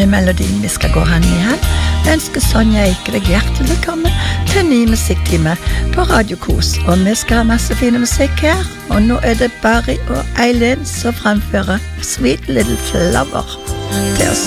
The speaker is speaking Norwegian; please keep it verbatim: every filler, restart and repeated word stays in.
med melodien vi skal gå hen igjen. Jeg ønsker Sonja Eike deg hjertelig velkommen til en ny musikktime på Radio Kos. Og vi skal ha masse fine musikk her. Og nå er det Barry og Eileen som fremfører Sweet Little Flower til oss.